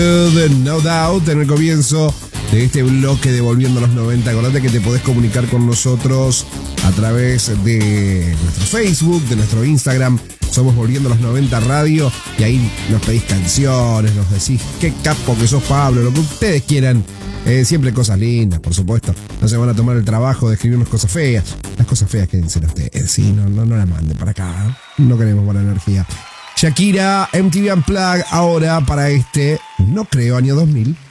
No Doubt en el comienzo de este bloque de Volviendo a los 90. Acordate que te podés comunicar con nosotros a través de nuestro Facebook, de nuestro Instagram. Somos Volviendo a los 90 Radio. Y ahí nos pedís canciones, nos decís qué capo que sos, Pablo, lo que ustedes quieran. Siempre cosas lindas, por supuesto. No se van a tomar el trabajo de escribirnos cosas feas. Las cosas feas quédense ustedes. Sí, no las manden para acá. No queremos buena energía. Shakira, MTV Unplugged, ahora para este, no creo, año 2000.